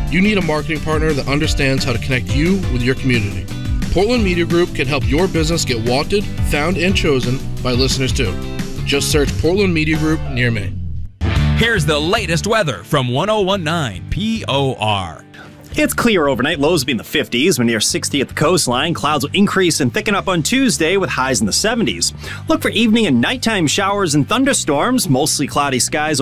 You need a marketing partner that understands how to connect you with your community. Portland Media Group can help your business get wanted, found, and chosen by listeners too. Just search Portland Media Group near me. Here's the latest weather from 1019 POR. It's clear overnight, lows will be in the 50s. We're near 60 at the coastline. Clouds will increase and thicken up on Tuesday with highs in the 70s. Look for evening and nighttime showers and thunderstorms. Mostly cloudy skies